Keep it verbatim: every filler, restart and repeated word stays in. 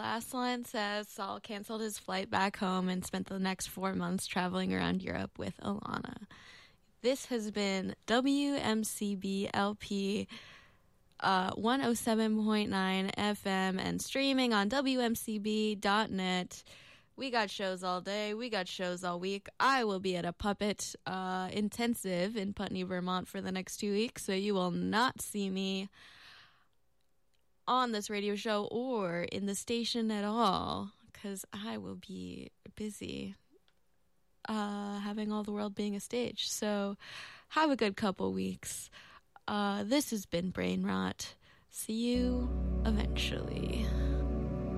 last line says Saul canceled his flight back home and spent the next four months traveling around Europe with Alana. This has been W M C B L P uh, one oh seven point nine F M and streaming on W M C B dot net. We got shows all day. We got shows all week. I will be at a puppet uh, intensive in Putney, Vermont for the next two weeks, so you will not see me on this radio show or in the station at all, because I will be busy uh, having all the world being a stage. So have a good couple weeks. Uh, this has been Brain Rot. See you eventually.